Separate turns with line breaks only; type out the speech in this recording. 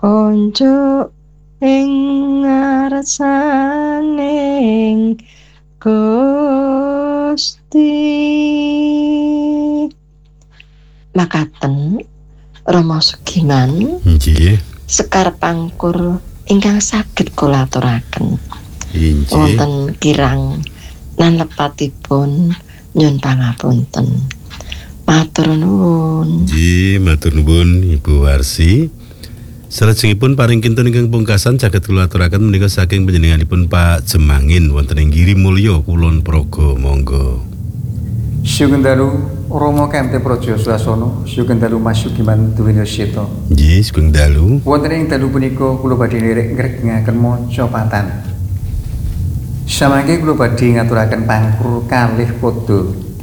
konco ing ngarsaning Gusti. Makaten Rama Sugiman
Nggih.
Sekar Pangkur ingkang saged kula aturaken.
Inggih.
Wonten kirang lan lepatipun nyuwun pangapunten. Matur nuwun.
Nggih, matur nuwun Ibu Warsi. Salajengipun paring kinten ingkang pungkasan saged kula aturaken menika saking panjenenganipun Pak Jemangin wonten ing Girimulya Kulon Progo. Monggo.
Sugeng dalu Rama Kemte Praja Slasana, sugeng dalu Mas Sugiman Duwina Seta.
Nggih, sugeng dalu.
Wonten ing dalu punika kula badhe nderek ngregengaken maca patan. Samangke kula badhe ngaturaken pangkur kalih pada